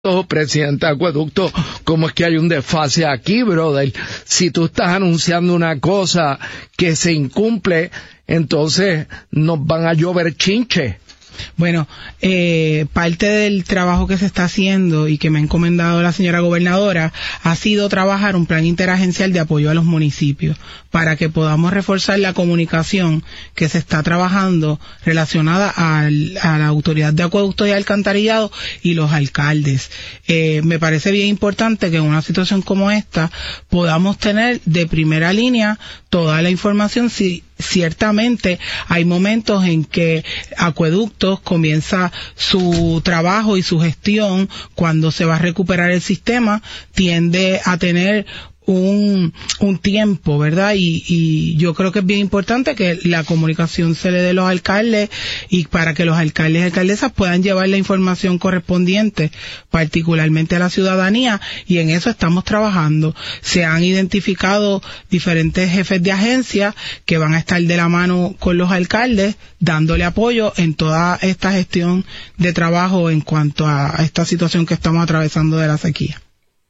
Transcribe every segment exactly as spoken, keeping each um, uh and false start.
presidente de Acueducto, ¿cómo es que hay un desfase aquí, brother? Si tú estás anunciando una cosa que se incumple, entonces nos van a llover chinches. Bueno, eh, parte del trabajo que se está haciendo y que me ha encomendado la señora gobernadora ha sido trabajar un plan interagencial de apoyo a los municipios para que podamos reforzar la comunicación que se está trabajando relacionada al, a la autoridad de acueductos y alcantarillado y los alcaldes. Eh, me parece bien importante que en una situación como esta podamos tener de primera línea toda la información. Si ciertamente hay momentos en que Acueductos comienza su trabajo y su gestión cuando se va a recuperar el sistema, tiende a tener un un tiempo, ¿verdad? Y, y yo creo que es bien importante que la comunicación se le dé a los alcaldes y para que los alcaldes y alcaldesas puedan llevar la información correspondiente, particularmente a la ciudadanía, y en eso estamos trabajando. Se han identificado diferentes jefes de agencia que van a estar de la mano con los alcaldes, dándole apoyo en toda esta gestión de trabajo en cuanto a esta situación que estamos atravesando de la sequía.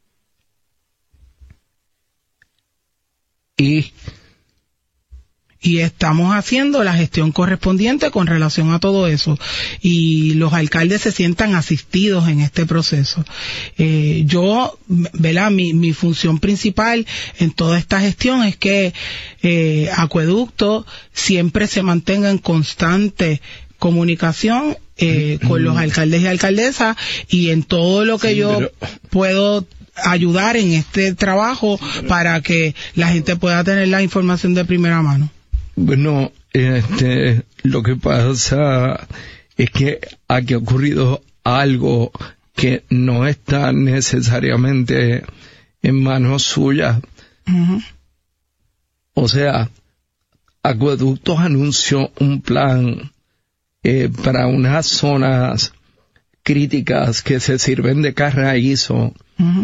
Y, y estamos haciendo la gestión correspondiente con relación a todo eso y los alcaldes se sientan asistidos en este proceso. Eh, yo, ¿verdad? Mi, mi función principal en toda esta gestión es que eh, Acueducto siempre se mantenga en constante comunicación eh, con los alcaldes y alcaldesas y en todo lo que sí, yo pero... puedo ayudar en este trabajo para que la gente pueda tener la información de primera mano. Bueno, este, lo que pasa es que aquí ha ocurrido algo que no está necesariamente en manos suyas. Uh-huh. O sea, Acueductos anunció un plan eh, para unas zonas críticas que se sirven de carraízo. Uh-huh.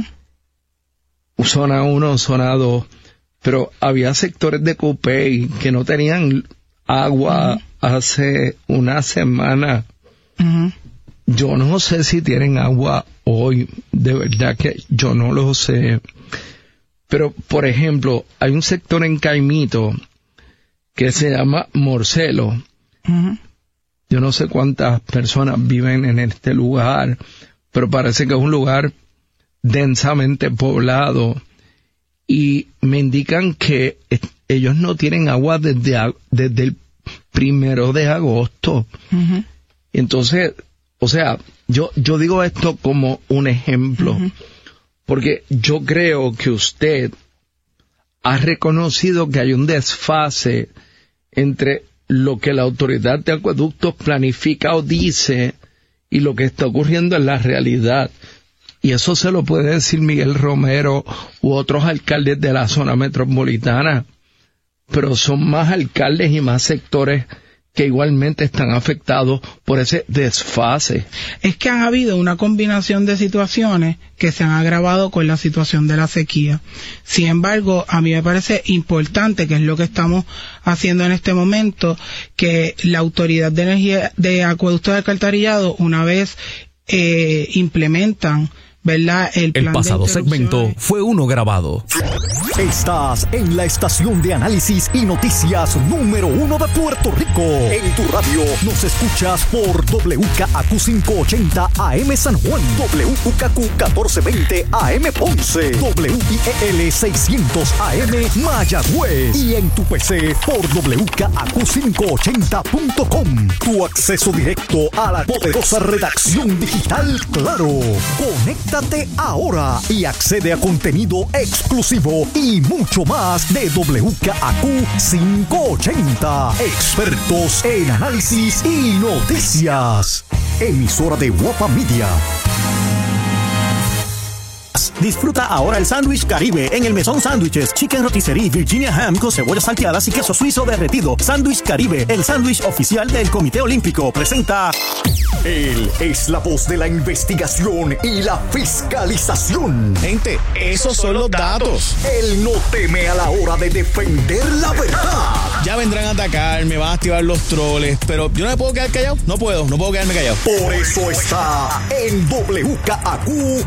Zona uno, zona dos, pero había sectores de Cupey que no tenían agua uh-huh. hace una semana. Uh-huh. Yo no sé si tienen agua hoy, de verdad que yo no lo sé. Pero, por ejemplo, hay un sector en Caimito que se llama Morcelo. Uh-huh. Yo no sé cuántas personas viven en este lugar, pero parece que es un lugar densamente poblado y me indican que ellos no tienen agua desde, desde el primero de agosto. Uh-huh. Entonces, o sea, yo, yo digo esto como un ejemplo, uh-huh. porque yo creo que usted ha reconocido que hay un desfase entre lo que la autoridad de acueductos planifica o dice y lo que está ocurriendo en la realidad. Y eso se lo puede decir Miguel Romero u otros alcaldes de la zona metropolitana, pero son más alcaldes y más sectores que igualmente están afectados por ese desfase. Es que han habido una combinación de situaciones que se han agravado con la situación de la sequía. Sin embargo, a mí me parece importante, que es lo que estamos haciendo en este momento, que la Autoridad de Energía de Acueductos y Alcantarillado, una vez eh, implementan, ¿verdad? El, plan el pasado segmento fue uno grabado. Estás en la estación de análisis y noticias número uno de Puerto Rico. En tu radio nos escuchas por W K A Q quinientos ochenta A M San Juan, W K Q catorce veinte A M Ponce, W I E L seiscientos A M Mayagüez y en tu P C por W K A Q quinientos ochenta punto com. Tu acceso directo a la poderosa redacción digital Claro. Conecta ahora y accede a contenido exclusivo y mucho más de W K A Q quinientos ochenta. Expertos en análisis y noticias. Emisora de Guapa Media. Disfruta ahora el sándwich Caribe en el Mesón Sándwiches, Chicken Rotisserie, Virginia Ham con cebollas salteadas y queso suizo derretido. Sándwich Caribe, el sándwich oficial del Comité Olímpico, presenta... Él es la voz de la investigación y la fiscalización. Gente, esos son los datos. Él no teme a la hora de defender la verdad. Ya vendrán a atacar, me van a activar los troles, pero yo no me puedo quedar callado. No puedo, no puedo quedarme callado. Por eso está en W K A Q